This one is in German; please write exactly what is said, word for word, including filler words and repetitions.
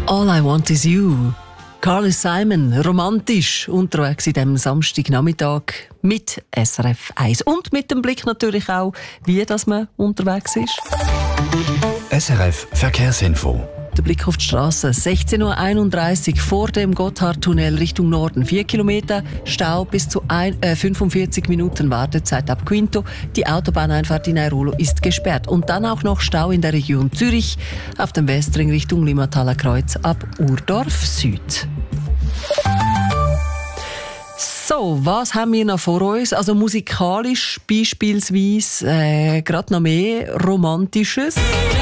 All I Want Is You. Carly Simon, romantisch unterwegs in diesem Samstagnachmittag mit S R F eins. Und mit dem Blick natürlich auch, wie dass man unterwegs ist. S R F Verkehrsinfo. Der Blick auf die Straße. sechzehn Uhr einunddreißig vor dem Gotthardtunnel Richtung Norden. vier Kilometer Stau bis zu ein, äh, fünfundvierzig Minuten Wartezeit ab Quinto. Die Autobahneinfahrt in Airolo ist gesperrt. Und dann auch noch Stau in der Region Zürich auf dem Westring Richtung Limmathaler Kreuz ab Urdorf Süd. So, was haben wir noch vor uns? Also musikalisch beispielsweise äh, gerade noch mehr Romantisches.